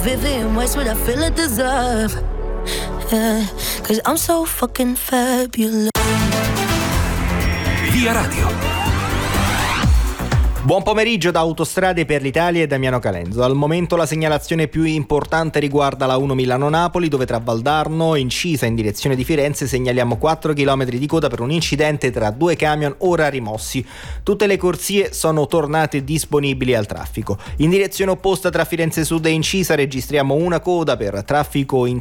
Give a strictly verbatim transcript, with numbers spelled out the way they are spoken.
Vivian West, what I feel I deserve. Yeah, cause I'm so fucking fabulous. Via Radio. Buon pomeriggio da Autostrade per l'Italia e Damiano Calenzo. Al momento la segnalazione più importante riguarda la uno Milano-Napoli, dove tra Valdarno e Incisa in direzione di Firenze segnaliamo quattro chilometri di coda per un incidente tra due camion ora rimossi. Tutte le corsie sono tornate disponibili al traffico. In direzione opposta tra Firenze Sud e Incisa registriamo una coda per traffico in